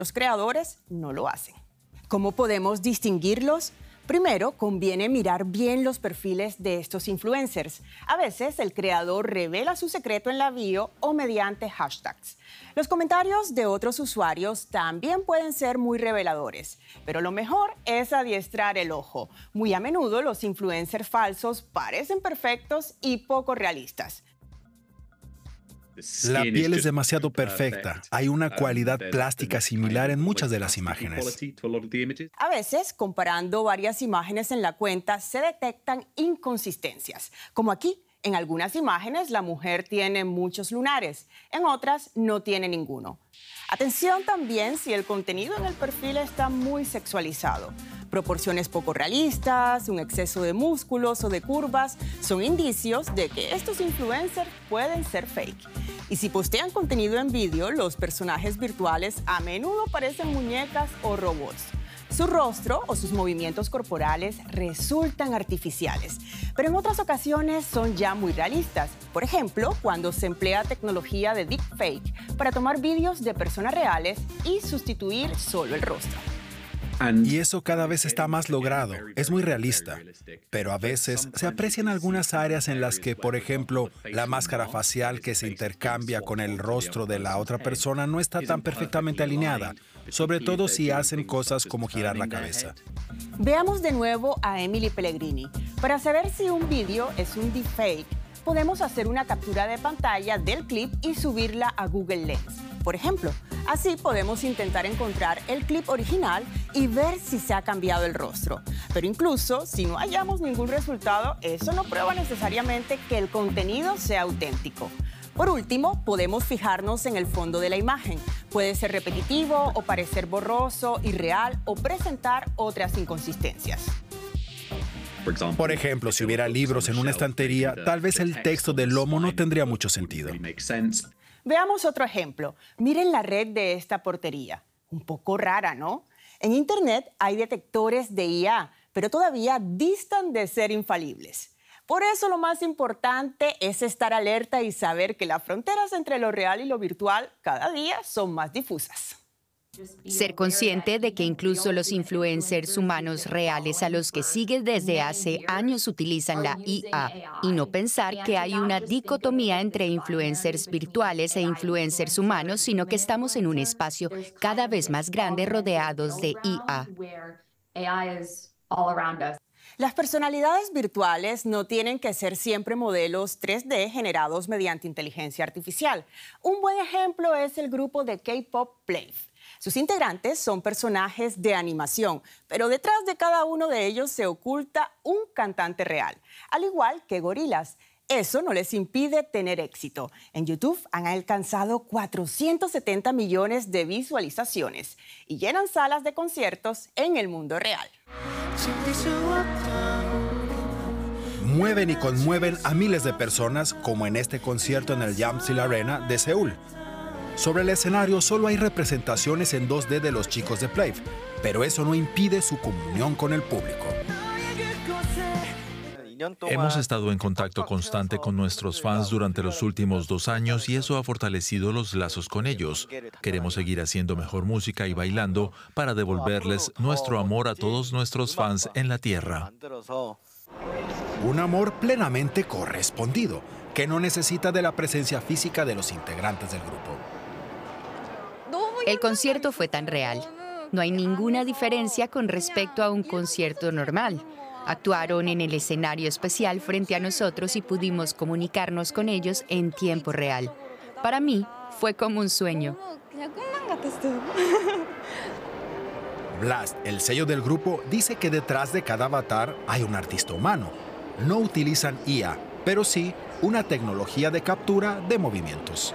Los creadores no lo hacen. ¿Cómo podemos distinguirlos? Primero, conviene mirar bien los perfiles de estos influencers. A veces, el creador revela su secreto en la bio o mediante hashtags. Los comentarios de otros usuarios también pueden ser muy reveladores, pero lo mejor es adiestrar el ojo. Muy a menudo, los influencers falsos parecen perfectos y poco realistas. La piel es demasiado perfecta. Hay una cualidad plástica similar en muchas de las imágenes. A veces, comparando varias imágenes en la cuenta, se detectan inconsistencias. Como aquí, en algunas imágenes la mujer tiene muchos lunares, en otras no tiene ninguno. Atención también si el contenido en el perfil está muy sexualizado. Proporciones poco realistas, un exceso de músculos o de curvas son indicios de que estos influencers pueden ser fake. Y si postean contenido en vídeo, los personajes virtuales a menudo parecen muñecas o robots. Su rostro o sus movimientos corporales resultan artificiales, pero en otras ocasiones son ya muy realistas. Por ejemplo, cuando se emplea tecnología de deepfake para tomar vídeos de personas reales y sustituir solo el rostro. Y eso cada vez está más logrado, es muy realista. Pero a veces se aprecian algunas áreas en las que, por ejemplo, la máscara facial que se intercambia con el rostro de la otra persona no está tan perfectamente alineada, sobre todo si hacen cosas como girar la cabeza. Veamos de nuevo a Emily Pellegrini. Para saber si un vídeo es un deepfake, podemos hacer una captura de pantalla del clip y subirla a Google Lens. Por ejemplo, así podemos intentar encontrar el clip original y ver si se ha cambiado el rostro. Pero incluso si no hallamos ningún resultado, eso no prueba necesariamente que el contenido sea auténtico. Por último, podemos fijarnos en el fondo de la imagen. Puede ser repetitivo o parecer borroso, irreal o presentar otras inconsistencias. Por ejemplo, si hubiera libros en una estantería, tal vez el texto del lomo no tendría mucho sentido. Veamos otro ejemplo. Miren la red de esta portería. Un poco rara, ¿no? En Internet hay detectores de IA, pero todavía distan de ser infalibles. Por eso lo más importante es estar alerta y saber que las fronteras entre lo real y lo virtual cada día son más difusas. Ser consciente de que incluso los influencers humanos reales a los que sigues desde hace años utilizan la IA y no pensar que hay una dicotomía entre influencers virtuales e influencers humanos, sino que estamos en un espacio cada vez más grande rodeados de IA. Las personalidades virtuales no tienen que ser siempre modelos 3D generados mediante inteligencia artificial. Un buen ejemplo es el grupo de K-pop Plave. Sus integrantes son personajes de animación, pero detrás de cada uno de ellos se oculta un cantante real, al igual que Gorillaz. Eso no les impide tener éxito. En YouTube han alcanzado 470 millones de visualizaciones y llenan salas de conciertos en el mundo real. Mueven y conmueven a miles de personas, como en este concierto en el Yamsil Arena de Seúl. Sobre el escenario solo hay representaciones en 2D de los chicos de Plave, pero eso no impide su comunión con el público. Hemos estado en contacto constante con nuestros fans durante los últimos 2 años y eso ha fortalecido los lazos con ellos. Queremos seguir haciendo mejor música y bailando para devolverles nuestro amor a todos nuestros fans en la tierra. Un amor plenamente correspondido, que no necesita de la presencia física de los integrantes del grupo. El concierto fue tan real. No hay ninguna diferencia con respecto a un concierto normal. Actuaron en el escenario especial frente a nosotros y pudimos comunicarnos con ellos en tiempo real. Para mí, fue como un sueño. Blast, el sello del grupo, dice que detrás de cada avatar hay un artista humano. No utilizan IA, pero sí una tecnología de captura de movimientos.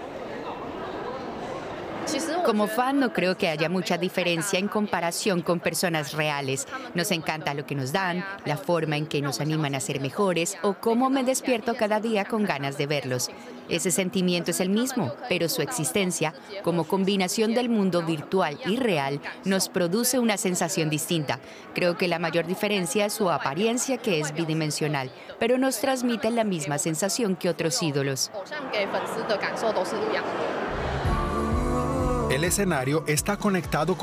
Como fan no creo que haya mucha diferencia en comparación con personas reales. Nos encanta lo que nos dan, la forma en que nos animan a ser mejores o cómo me despierto cada día con ganas de verlos. Ese sentimiento es el mismo, pero su existencia, como combinación del mundo virtual y real, nos produce una sensación distinta. Creo que la mayor diferencia es su apariencia, que es bidimensional, pero nos transmite la misma sensación que otros ídolos. El escenario está conectado con